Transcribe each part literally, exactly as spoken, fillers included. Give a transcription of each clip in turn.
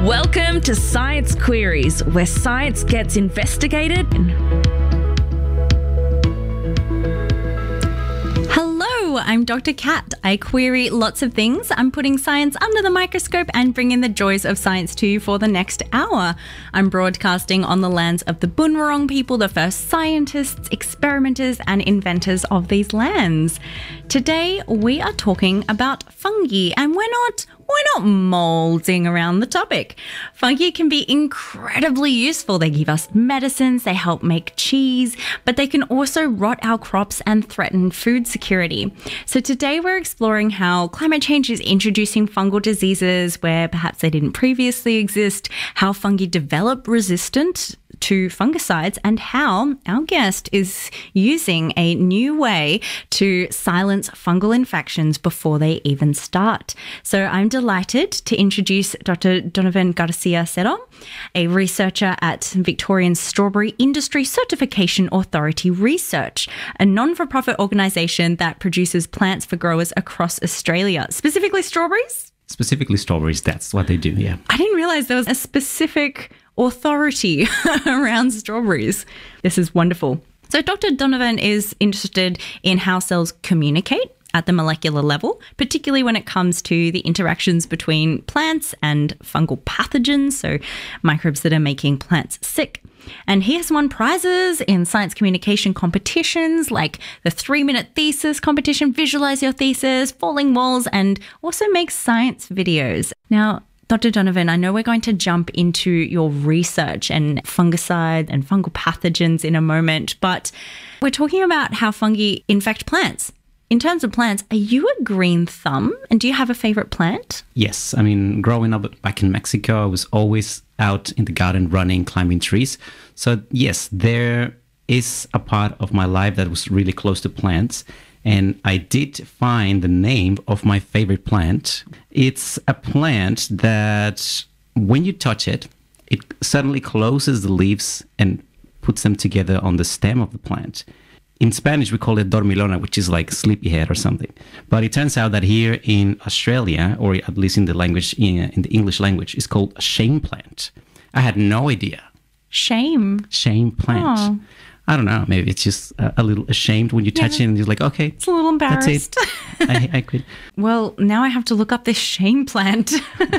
Welcome to Science Queries, where science gets investigated. Hello, I'm Doctor Kat. I query lots of things. I'm putting science under the microscope and bringing the joys of science to you for the next hour. I'm broadcasting on the lands of the Boon Wurrung people, the first scientists, experimenters, and inventors of these lands. Today, we are talking about fungi, and we're not We're not moulding around the topic. Fungi can be incredibly useful. They give us medicines, they help make cheese, but they can also rot our crops and threaten food security. So today we're exploring how climate change is introducing fungal diseases where perhaps they didn't previously exist, how fungi develop resistant to fungicides, and how our guest is using a new way to silence fungal infections before they even start. So I'm delighted to introduce Doctor Donovan Garcia-Cerro, a researcher at Victorian Strawberry Industry Certification Authority Research, a non-for-profit organisation that produces plants for growers across Australia, specifically strawberries? Specifically strawberries, that's what they do, yeah. I didn't realise there was a specific authority around strawberries. This is wonderful. So Doctor Donovan is interested in how cells communicate at the molecular level, particularly when it comes to the interactions between plants and fungal pathogens, so microbes that are making plants sick. And he has won prizes in science communication competitions like the three-minute thesis competition, Visualize Your Thesis, Falling Walls, and also makes science videos. Now, Doctor Donovan, I know we're going to jump into your research and fungicide and fungal pathogens in a moment, but we're talking about how fungi infect plants. In terms of plants, are you a green thumb? And do you have a favorite plant? Yes. I mean, growing up back in Mexico, I was always out in the garden running, climbing trees. So yes, there is a part of my life that was really close to plants. And I did find the name of my favorite plant. It's a plant that when you touch it, it suddenly closes the leaves and puts them together on the stem of the plant. In Spanish, we call it dormilona, which is like sleepyhead or something. But it turns out that here in Australia, or at least in the language, in, in the English language, it's called a shame plant. I had no idea. Shame? Shame plant. Oh. I don't know. Maybe it's just a, a little ashamed when you touch yeah. it and you're like, okay. It's a little embarrassed. That's it. I, I quit. Well, now I have to look up this shame plant.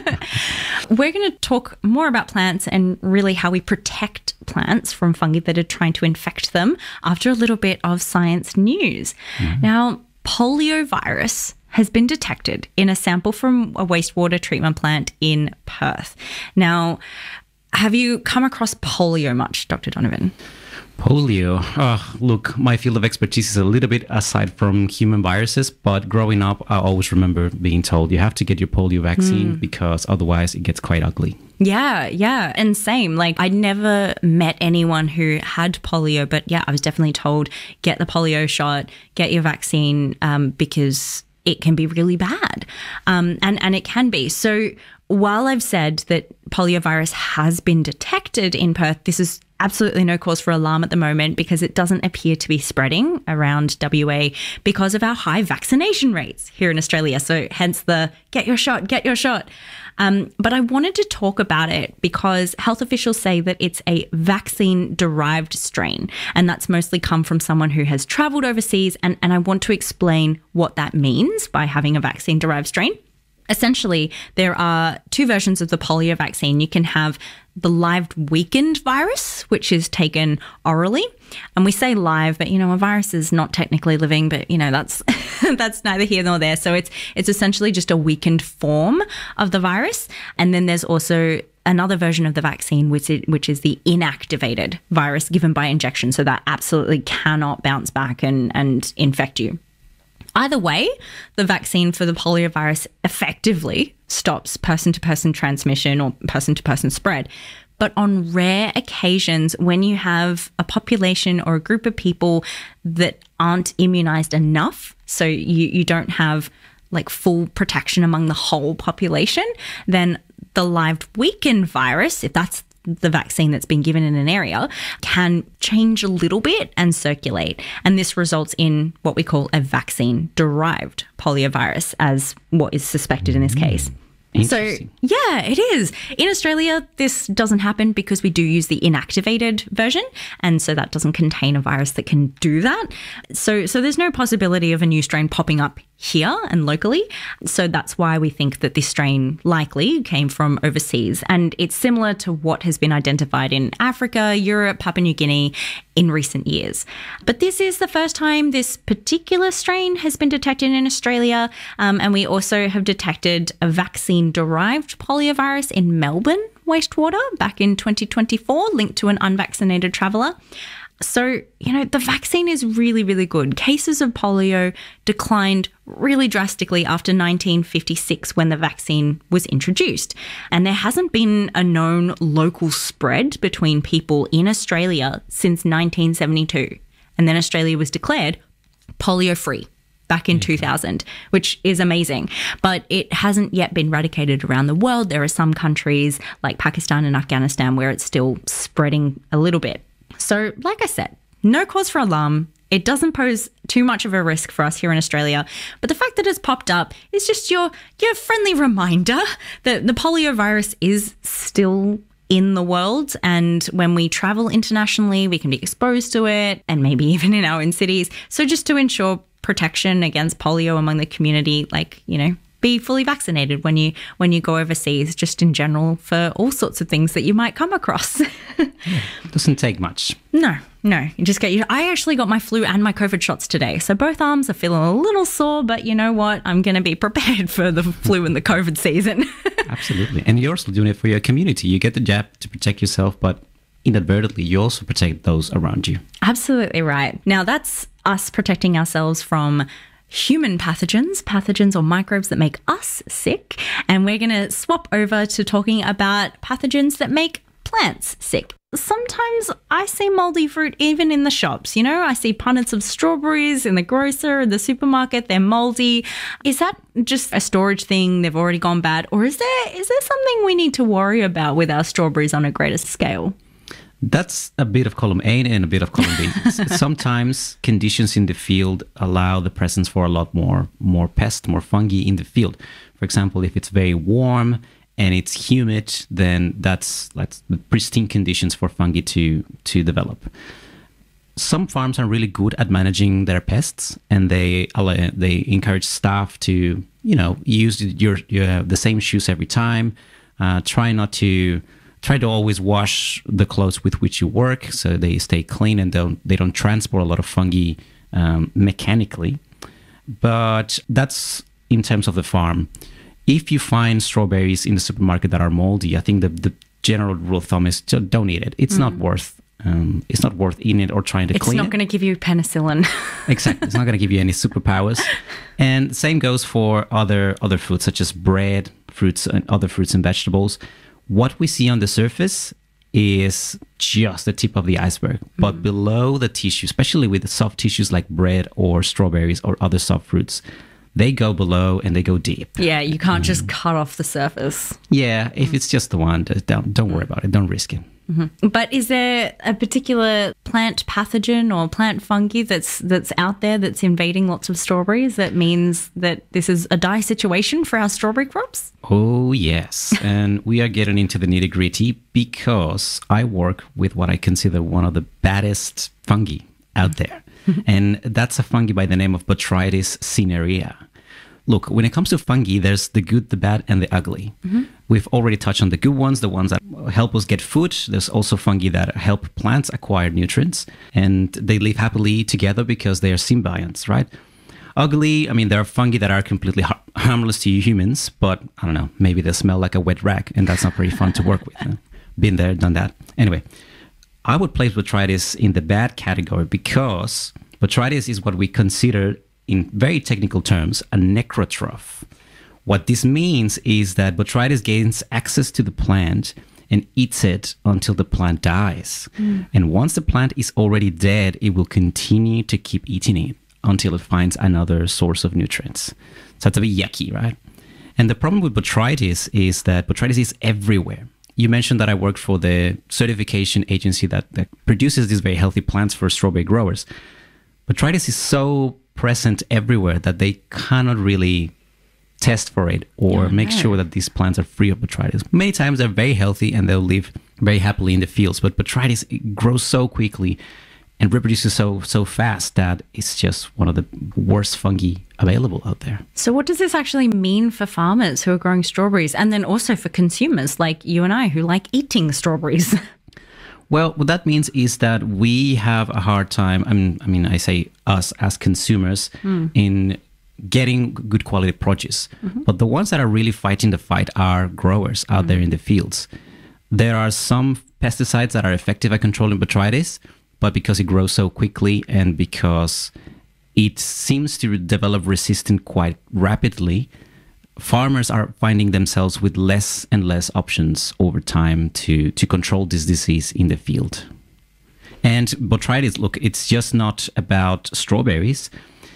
We're going to talk more about plants and really how we protect plants from fungi that are trying to infect them after a little bit of science news. Mm-hmm. Now, poliovirus has been detected in a sample from a wastewater treatment plant in Perth. Now, have you come across polio much, Doctor Donovan? Polio. Oh, look, my field of expertise is a little bit aside from human viruses, but growing up, I always remember being told you have to get your polio vaccine mm. because otherwise it gets quite ugly. Yeah, yeah. And same, like I'd never met anyone who had polio, but yeah, I was definitely told get the polio shot, get your vaccine um, because it can be really bad. Um, and, and it can be. So while I've said that poliovirus has been detected in Perth, this is absolutely no cause for alarm at the moment because it doesn't appear to be spreading around W A because of our high vaccination rates here in Australia. So hence the get your shot, get your shot. Um, but I wanted to talk about it because health officials say that it's a vaccine-derived strain, and that's mostly come from someone who has travelled overseas, and, and I want to explain what that means by having a vaccine-derived strain. Essentially, there are two versions of the polio vaccine. You can have the live weakened virus, which is taken orally. And we say live, but, you know, a virus is not technically living, but, you know, that's that's neither here nor there. So it's it's essentially just a weakened form of the virus. And then there's also another version of the vaccine, which is, which is the inactivated virus given by injection. So that absolutely cannot bounce back and, and infect you. Either way, the vaccine for the poliovirus effectively stops person-to-person transmission or person-to-person spread. But on rare occasions, when you have a population or a group of people that aren't immunized enough, so you, you don't have like full protection among the whole population, then the live weakened virus, if that's the vaccine that's been given in an area, can change a little bit and circulate. And this results in what we call a vaccine-derived poliovirus as what is suspected in this case. So, yeah, it is. In Australia, this doesn't happen because we do use the inactivated version. And so that doesn't contain a virus that can do that. So, so there's no possibility of a new strain popping up here and locally. So that's why we think that this strain likely came from overseas. And it's similar to what has been identified in Africa, Europe, Papua New Guinea in recent years. But this is the first time this particular strain has been detected in Australia. Um, and we also have detected a vaccine-derived poliovirus in Melbourne wastewater back in twenty twenty-four, linked to an unvaccinated traveller. So, you know, the vaccine is really, really good. Cases of polio declined really drastically after nineteen fifty-six when the vaccine was introduced. And there hasn't been a known local spread between people in Australia since nineteen seventy-two. And then Australia was declared polio-free back in two thousand, which is amazing. But it hasn't yet been eradicated around the world. There are some countries like Pakistan and Afghanistan where it's still spreading a little bit. So, like I said, no cause for alarm. It doesn't pose too much of a risk for us here in Australia. But the fact that it's popped up is just your, your friendly reminder that the polio virus is still in the world. And when we travel internationally, we can be exposed to it, and maybe even in our own cities. So just to ensure protection against polio among the community, like, you know, be fully vaccinated when you when you go overseas, just in general, for all sorts of things that you might come across. Yeah, doesn't take much. No, no. You just get you. I actually got my flu and my COVID shots today. So both arms are feeling a little sore, but you know what? I'm going to be prepared for the flu and the COVID season. Absolutely. And you're also doing it for your community. You get the jab to protect yourself, but inadvertently, you also protect those around you. Absolutely right. Now, that's us protecting ourselves from human pathogens, pathogens or microbes that make us sick. And we're going to swap over to talking about pathogens that make plants sick. Sometimes I see moldy fruit even in the shops. You know, I see punnets of strawberries in the grocer, the supermarket, they're moldy. Is that just a storage thing? They've already gone bad? Or is there is there something we need to worry about with our strawberries on a greater scale? That's a bit of column A and a bit of column B. Sometimes conditions in the field allow the presence for a lot more, more pests, more fungi in the field. For example, if it's very warm and it's humid, then that's, that's the pristine conditions for fungi to, to develop. Some farms are really good at managing their pests, and they allow, they encourage staff to, you know, use your, your the same shoes every time. Uh, try not to... Try to always wash the clothes with which you work so they stay clean and don't they don't transport a lot of fungi um, mechanically. But that's in terms of the farm. If you find strawberries in the supermarket that are moldy, I think the, the general rule of thumb is just don't eat it. It's mm. not worth um, it's not worth eating it or trying to it's clean it. It's not going to give you penicillin. Exactly. It's not going to give you any superpowers. And the same goes for other other foods such as bread, fruits, and other fruits and vegetables. What we see on the surface is just the tip of the iceberg. But mm. below the tissue, especially with the soft tissues like bread or strawberries or other soft fruits, they go below and they go deep. Yeah, you can't mm. just cut off the surface. Yeah, if mm. it's just the one, don't, don't worry about it. Don't risk it. Mm-hmm. But is there a particular plant pathogen or plant fungi that's that's out there that's invading lots of strawberries that means that this is a dire situation for our strawberry crops? Oh, yes. And we are getting into the nitty gritty because I work with what I consider one of the baddest fungi out there. And that's a fungi by the name of Botrytis cinerea. Look, when it comes to fungi, there's the good, the bad, and the ugly. Mm-hmm. We've already touched on the good ones, the ones that help us get food. There's also fungi that help plants acquire nutrients, and they live happily together because they are symbionts, right? Ugly, I mean, there are fungi that are completely har- harmless to you humans, but I don't know, maybe they smell like a wet rag, and that's not very fun to work with. Huh? Been there, done that. Anyway, I would place Botrytis in the bad category because Botrytis is what we consider, in very technical terms, a necrotroph. What this means is that Botrytis gains access to the plant and eats it until the plant dies. Mm. And once the plant is already dead, it will continue to keep eating it until it finds another source of nutrients. So it's a bit yucky, right? And the problem with Botrytis is that Botrytis is everywhere. You mentioned that I worked for the certification agency that, that produces these very healthy plants for strawberry growers. Botrytis is so present everywhere that they cannot really test for it or Yeah, make no. sure that these plants are free of botrytis. Many times they're very healthy and they'll live very happily in the fields, but botrytis it grows so quickly and reproduces so so fast that it's just one of the worst fungi available out there. So what does this actually mean for farmers who are growing strawberries, and then also for consumers like you and I who like eating strawberries? Well, what that means is that we have a hard time, I mean, I, mean, I say us as consumers, mm. in getting good quality produce. Mm-hmm. But the ones that are really fighting the fight are growers out mm. there in the fields. There are some pesticides that are effective at controlling botrytis, but because it grows so quickly and because it seems to develop resistance quite rapidly, farmers are finding themselves with less and less options over time to, to control this disease in the field. And botrytis, look, it's just not about strawberries.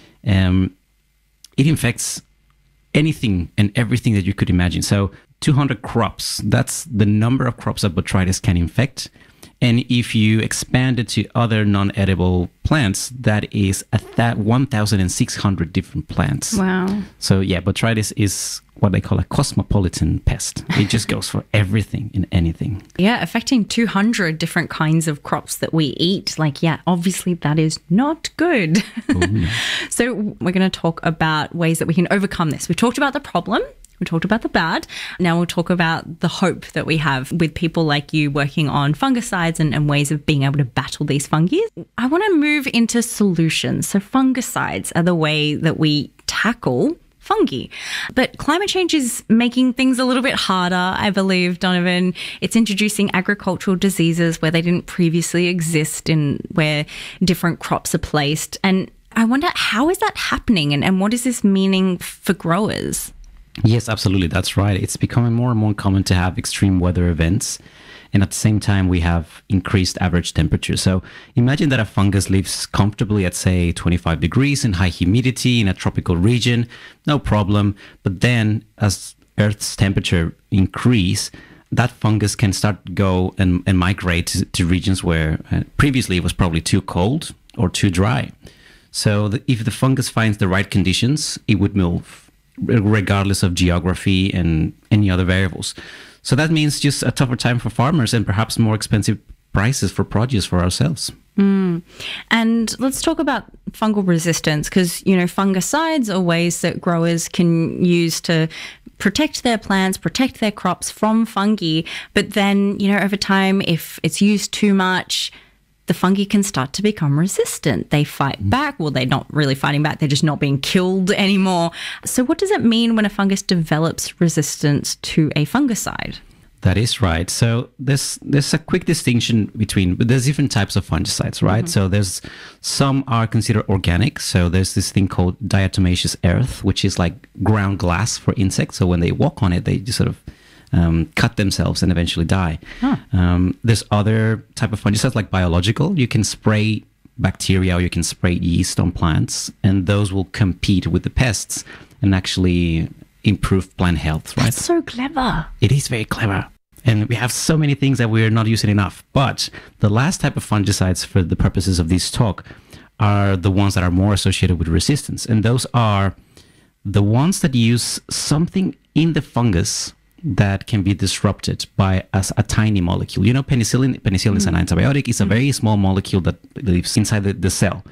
Um, it infects anything and everything that you could imagine. So two hundred crops, that's the number of crops that botrytis can infect. And if you expand it to other non-edible plants, that is a th- one thousand six hundred different plants. Wow. So yeah, botrytis is what they call a cosmopolitan pest. It just goes for everything and anything. Yeah, affecting two hundred different kinds of crops that we eat. Like, yeah, obviously that is not good. Oh, no. So we're going to talk about ways that we can overcome this. We talked about the problem. We talked about the bad. Now we'll talk about the hope that we have with people like you working on fungicides and, and ways of being able to battle these fungi. I want to move into solutions. So fungicides are the way that we tackle fungi. But climate change is making things a little bit harder, I believe, Donovan. It's introducing agricultural diseases where they didn't previously exist, in where different crops are placed. And I wonder, how is that happening, and, and what is this meaning for growers? Yes, absolutely. That's right. It's becoming more and more common to have extreme weather events. And at the same time, we have increased average temperature. So imagine that a fungus lives comfortably at, say, twenty-five degrees in high humidity in a tropical region. No problem. But then as Earth's temperature increase, that fungus can start to go and, and migrate to, to regions where uh, previously it was probably too cold or too dry. So the, if the fungus finds the right conditions, it would move regardless of geography and any other variables. So that means just a tougher time for farmers and perhaps more expensive prices for produce for ourselves. Mm. And let's talk about fungal resistance, because, you know, fungicides are ways that growers can use to protect their plants, protect their crops from fungi. But then, you know, over time, if it's used too much, the fungi can start to become resistant. They fight back. Well, they're not really fighting back. They're just not being killed anymore. So what does it mean when a fungus develops resistance to a fungicide? That is right. So there's there's a quick distinction between, but there's different types of fungicides, right? Mm-hmm. So there's some are considered organic. So there's this thing called diatomaceous earth, which is like ground glass for insects. So when they walk on it, they just sort of Um, cut themselves and eventually die. Huh. Um, there's other type of fungicides like biological. You can spray bacteria or you can spray yeast on plants, and those will compete with the pests and actually improve plant health, right? That's so clever. It is very clever. And we have so many things that we're not using enough. But the last type of fungicides for the purposes of this talk are the ones that are more associated with resistance. And those are the ones that use something in the fungus that can be disrupted by a, a tiny molecule. You know, penicillin, penicillin mm. is an antibiotic. It's a very small molecule that lives inside the, the cell.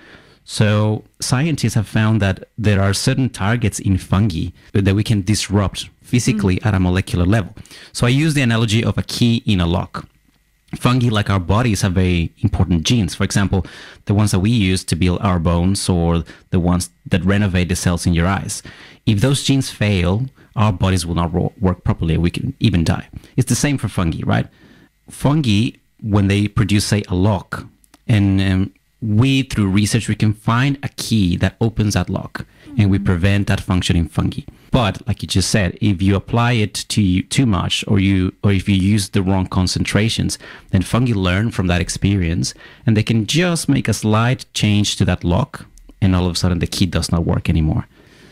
So scientists have found that there are certain targets in fungi that we can disrupt physically mm. at a molecular level. So I use the analogy of a key in a lock. Fungi, like our bodies, have very important genes. For example, the ones that we use to build our bones, or the ones that renovate the cells in your eyes. If those genes fail, our bodies will not work properly. We can even die. It's the same for fungi, right? Fungi, when they produce, say, a lock, and um, we, through research, we can find a key that opens that lock, mm-hmm. and we prevent that function in fungi. But like you just said, if you apply it to you too much, or you, or if you use the wrong concentrations, then fungi learn from that experience, and they can just make a slight change to that lock, and all of a sudden the key does not work anymore.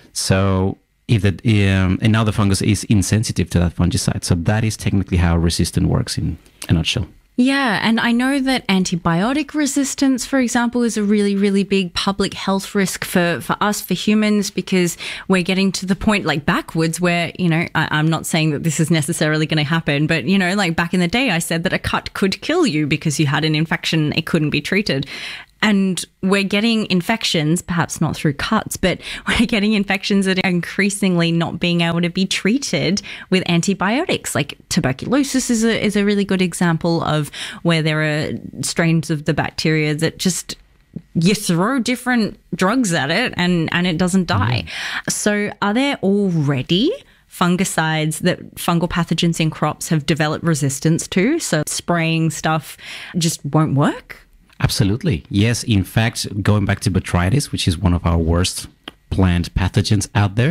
So if that, um, and now the fungus is insensitive to that fungicide. So that is technically how resistance works in a nutshell. Yeah, and I know that antibiotic resistance, for example, is a really, really big public health risk for, for us, for humans, because we're getting to the point like backwards where, you know, I, I'm not saying that this is necessarily going to happen, but, you know, like back in the day, I said that a cut could kill you because you had an infection, it couldn't be treated. And we're getting infections, perhaps not through cuts, but we're getting infections that are increasingly not being able to be treated with antibiotics. Like tuberculosis is a, is a really good example of where there are strains of the bacteria that just, you throw different drugs at it and, and it doesn't die. Mm-hmm. So are there already fungicides that fungal pathogens in crops have developed resistance to? So spraying stuff just won't work? Absolutely. Yes. In fact, going back to botrytis, which is one of our worst plant pathogens out there,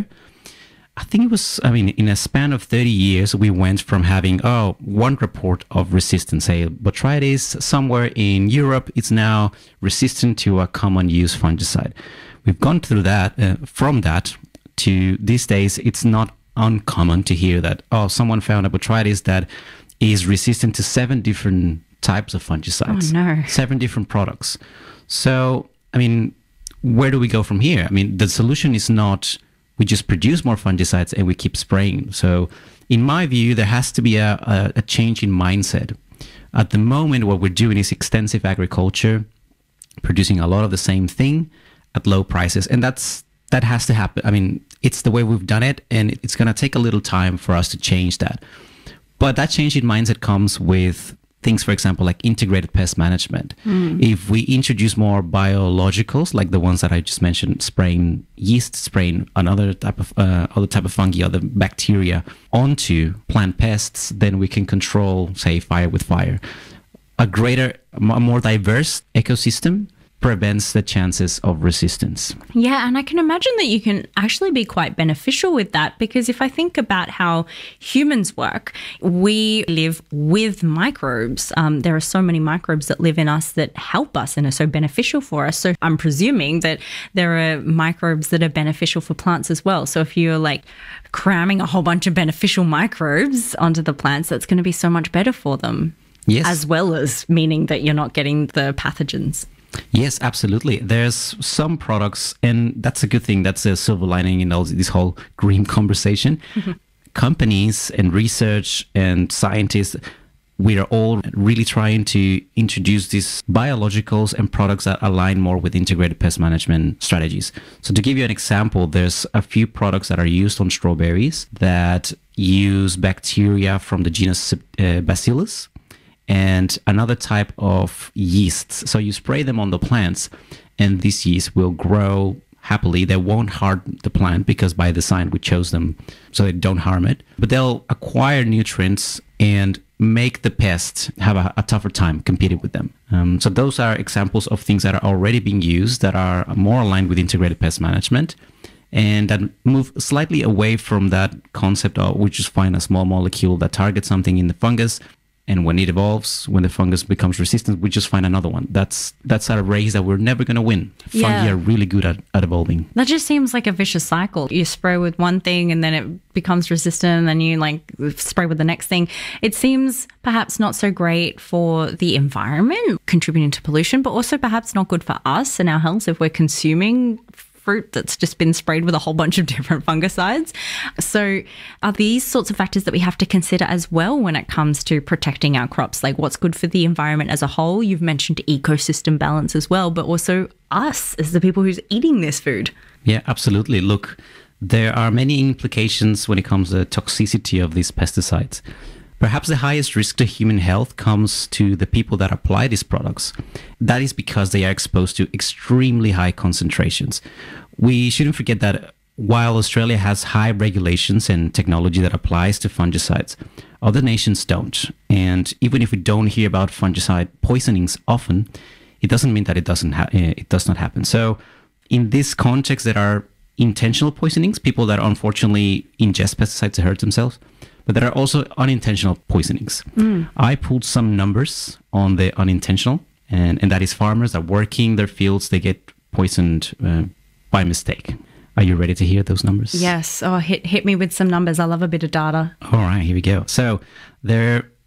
I think it was, I mean, in a span of thirty years, we went from having, oh, one report of resistance, say botrytis somewhere in Europe, it's now resistant to a common use fungicide. We've gone through that, uh, from that to these days, it's not uncommon to hear that, oh, someone found a botrytis that is resistant to seven different types of fungicides. Oh, no. Seven different products. So, I mean, where do we go from here? I mean, the solution is not we just produce more fungicides and we keep spraying. So, in my view, there has to be a, a, a change in mindset. At the moment, what we're doing is extensive agriculture, producing a lot of the same thing at low prices. And that's that has to happen. I mean, it's the way we've done it, and it's going to take a little time for us to change that. But that change in mindset comes with things, for example, like integrated pest management. Mm. If we introduce more biologicals, like the ones that I just mentioned, spraying yeast, spraying another type of uh, other type of fungi, other bacteria onto plant pests, then we can control, say, fire with fire. A greater, a more diverse ecosystem prevents the chances of resistance. Yeah, and I can imagine that you can actually be quite beneficial with that, because if I think about how humans work, we live with microbes. Um, there are so many microbes that live in us that help us and are so beneficial for us. So I'm presuming that there are microbes that are beneficial for plants as well. So if you're like cramming a whole bunch of beneficial microbes onto the plants, that's going to be so much better for them. Yes. As well as meaning that you're not getting the pathogens. Yes, absolutely. There's some products, and that's a good thing. That's a silver lining in all this whole green conversation. Mm-hmm. Companies and research and scientists, we are all really trying to introduce these biologicals and products that align more with integrated pest management strategies. So to give you an example, there's a few products that are used on strawberries that use bacteria from the genus uh, Bacillus and another type of yeasts. So you spray them on the plants, and these yeasts will grow happily. They won't harm the plant because by design we chose them so they don't harm it. But they'll acquire nutrients and make the pests have a, a tougher time competing with them. Um, so those are examples of things that are already being used that are more aligned with integrated pest management, and that move slightly away from that concept of we just find a small molecule that targets something in the fungus, and when it evolves, when the fungus becomes resistant, we just find another one. That's that's a race that we're never going to win. Fungi yeah. are really good at, at evolving. That just seems like a vicious cycle. You spray with one thing and then it becomes resistant, and then you like spray with the next thing. It seems perhaps not so great for the environment, contributing to pollution, but also perhaps not good for us and our health if we're consuming fruit that's just been sprayed with a whole bunch of different fungicides. So are these sorts of factors that we have to consider as well when it comes to protecting our crops? Like what's good for the environment as a whole? You've mentioned ecosystem balance as well, but also us as the people who's eating this food. Yeah, absolutely. Look, there are many implications when it comes to the toxicity of these pesticides. Perhaps the highest risk to human health comes to the people that apply these products. That is because they are exposed to extremely high concentrations. We shouldn't forget that while Australia has high regulations and technology that applies to fungicides, other nations don't. And even if we don't hear about fungicide poisonings often, it doesn't mean that it doesn't ha- it does not happen. So in this context, there are intentional poisonings, people that unfortunately ingest pesticides to hurt themselves. But there are also unintentional poisonings. Mm. I pulled some numbers on the unintentional, and, and that is farmers are working their fields, they get poisoned uh, by mistake. Are you ready to hear those numbers? Yes. Oh, hit hit me with some numbers. I love a bit of data. All right, here we go. So there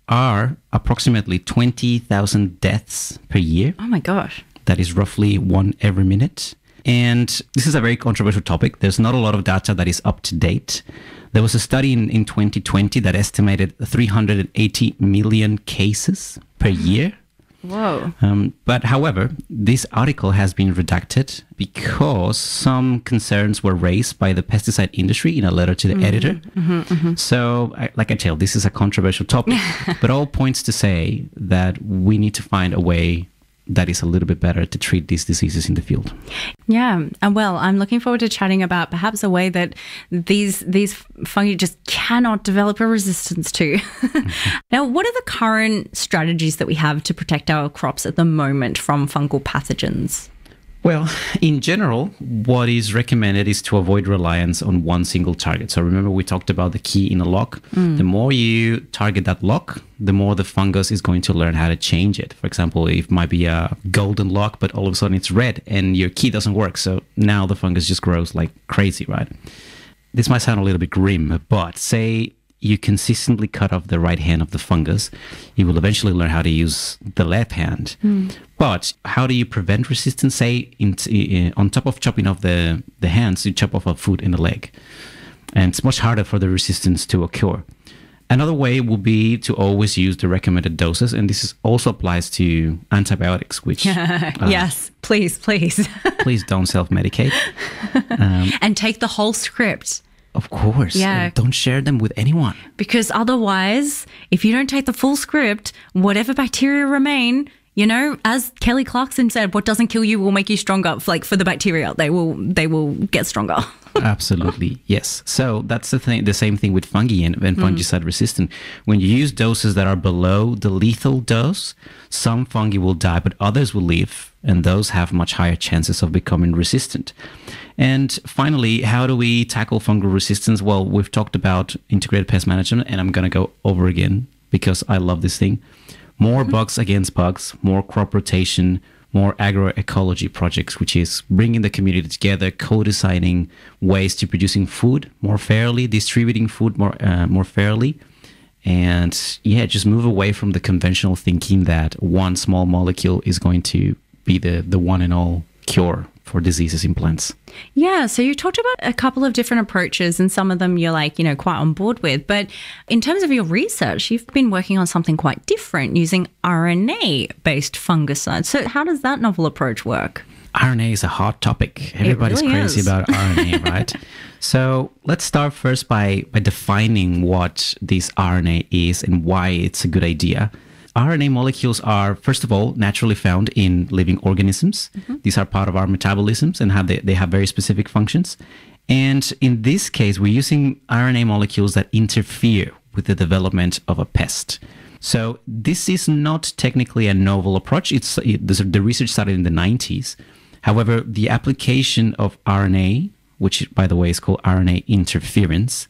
are approximately twenty thousand deaths per year. Oh my gosh. That is roughly one every minute. And this is a very controversial topic. There's not a lot of data that is up to date. There was a study in, in twenty twenty that estimated three hundred eighty million cases per year. Whoa. Um, but however, this article has been redacted because some concerns were raised by the pesticide industry in a letter to the mm-hmm, editor. Mm-hmm, mm-hmm. So, I, like I tell, this is a controversial topic, but all points to say that we need to find a way that is a little bit better to treat these diseases in the field. Yeah, and well, I'm looking forward to chatting about perhaps a way that these these fungi just cannot develop a resistance to. Mm-hmm. Now, what are the current strategies that we have to protect our crops at the moment from fungal pathogens? Well, in general, what is recommended is to avoid reliance on one single target. So remember, we talked about the key in a lock. Mm. The more you target that lock, the more the fungus is going to learn how to change it. For example, it might be a golden lock, but all of a sudden it's red and your key doesn't work. So now the fungus just grows like crazy, right? This might sound a little bit grim, but say you consistently cut off the right hand of the fungus, you will eventually learn how to use the left hand. Mm. But how do you prevent resistance? Say, in, in, on top of chopping off the, the hands, you chop off a foot and a leg. And it's much harder for the resistance to occur. Another way would be to always use the recommended doses. And this is also applies to antibiotics, which... uh, yes, please, please. Please don't self-medicate. Um, and take the whole script. Of course. Yeah. And don't share them with anyone. Because otherwise, if you don't take the full script, whatever bacteria remain, you know, as Kelly Clarkson said, what doesn't kill you will make you stronger. Like for the bacteria, they will they will get stronger. Absolutely. Yes. So that's the thing. The same thing with fungi and, and fungicide mm. resistant. When you use doses that are below the lethal dose, some fungi will die, but others will live. And those have much higher chances of becoming resistant. And finally, how do we tackle fungal resistance? Well, we've talked about integrated pest management, and I'm going to go over again because I love this thing. More mm-hmm. bugs against bugs, more crop rotation, more agroecology projects, which is bringing the community together, co-designing ways to producing food more fairly, distributing food more uh, more fairly. And yeah, just move away from the conventional thinking that one small molecule is going to be the, the one and all cure for diseases in plants. Yeah, so you talked about a couple of different approaches and some of them you're like, you know, quite on board with. But in terms of your research, you've been working on something quite different using R N A-based fungicides. So how does that novel approach work? R N A is a hot topic. Everybody's really crazy is. about R N A, right? So let's start first by, by defining what this R N A is and why it's a good idea. R N A molecules are, first of all, naturally found in living organisms. Mm-hmm. These are part of our metabolisms and have they, they have very specific functions. And in this case, we're using R N A molecules that interfere with the development of a pest. So this is not technically a novel approach. It's it, the research started in the nineties. However, the application of R N A, which by the way is called R N A interference,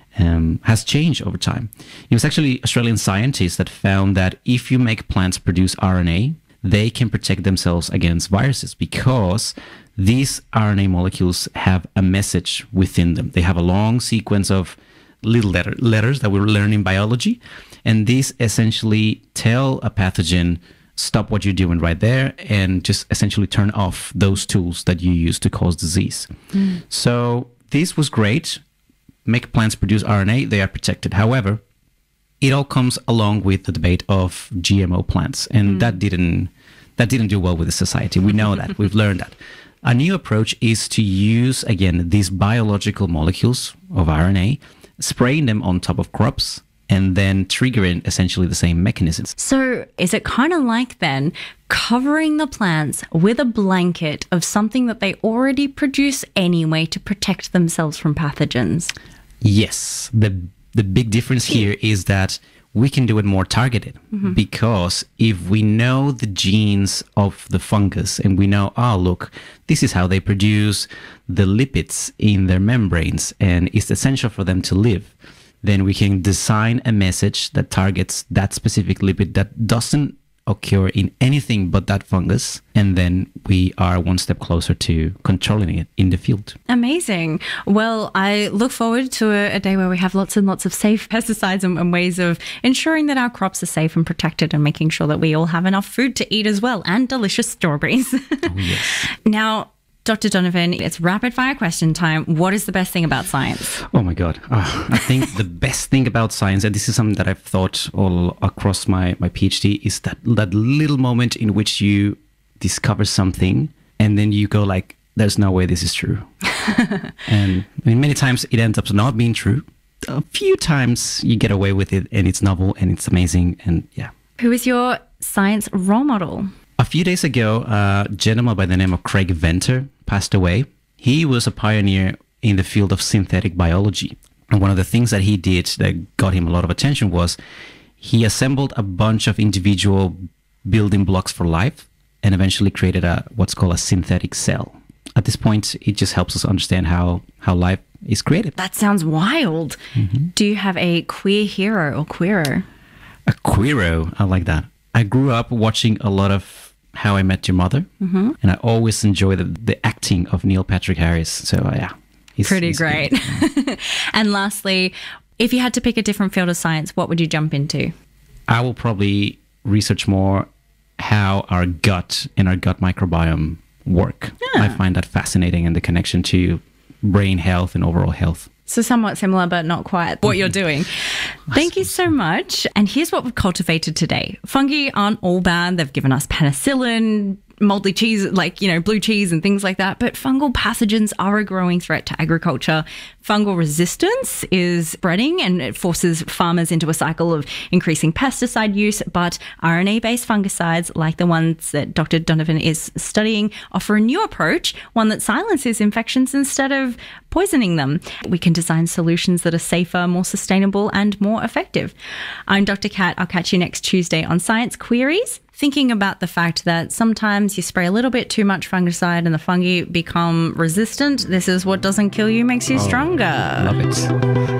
Um, has changed over time. It was actually Australian scientists that found that if you make plants produce R N A, they can protect themselves against viruses because these R N A molecules have a message within them. They have a long sequence of little letter, letters that we learn in biology, and these essentially tell a pathogen, stop what you're doing right there and just essentially turn off those tools that you use to cause disease. Mm. So this was great. Make plants produce R N A, they are protected. However, it all comes along with the debate of G M O plants, and mm. that didn't that didn't do well with the society. We know that. We've learned that. A new approach is to use, again, these biological molecules of R N A, spraying them on top of crops, and then triggering essentially the same mechanisms. So is it kind of like then covering the plants with a blanket of something that they already produce anyway to protect themselves from pathogens? Yes. The the big difference here is that we can do it more targeted mm-hmm. because if we know the genes of the fungus and we know, oh, look, this is how they produce the lipids in their membranes and it's essential for them to live, then we can design a message that targets that specific lipid that doesn't occur in anything but that fungus. And then we are one step closer to controlling it in the field. Amazing. Well, I look forward to a, a day where we have lots and lots of safe pesticides and, and ways of ensuring that our crops are safe and protected and making sure that we all have enough food to eat as well, and delicious strawberries. Oh, yes. Now, Doctor Donovan, it's rapid fire question time. What is the best thing about science? Oh my God. Oh, I think the best thing about science, and this is something that I've thought all across my, my PhD, is that, that little moment in which you discover something and then you go like, there's no way this is true. And I mean, many times it ends up not being true. A few times you get away with it and it's novel and it's amazing. And yeah. Who is your science role model? A few days ago, a gentleman by the name of Craig Venter passed away. He was a pioneer in the field of synthetic biology. And one of the things that he did that got him a lot of attention was he assembled a bunch of individual building blocks for life and eventually created a what's called a synthetic cell. At this point, it just helps us understand how, how life is created. That sounds wild. Mm-hmm. Do you have a queer hero or queero? A queero, I like that. I grew up watching a lot of How I Met Your Mother, mm-hmm. and I always enjoy the, the acting of Neil Patrick Harris. So uh, yeah, he's pretty he's great. And lastly, if you had to pick a different field of science, what would you jump into? I will probably research more how our gut and our gut microbiome work. Yeah. I find that fascinating, and the connection to brain health and overall health. So somewhat similar, but not quite what you're doing. Thank you so much. And here's what we've cultivated today. Fungi aren't all bad. They've given us penicillin, moldy cheese, like, you know, blue cheese and things like that. But fungal pathogens are a growing threat to agriculture. Fungal resistance is spreading and it forces farmers into a cycle of increasing pesticide use. But R N A-based fungicides, like the ones that Doctor Donovan is studying, offer a new approach, one that silences infections instead of poisoning them. We can design solutions that are safer, more sustainable, and more effective. I'm Doctor Kat. I'll catch you next Tuesday on Science Queries, thinking about the fact that sometimes you spray a little bit too much fungicide and the fungi become resistant. This is what doesn't kill you makes you stronger. Love it.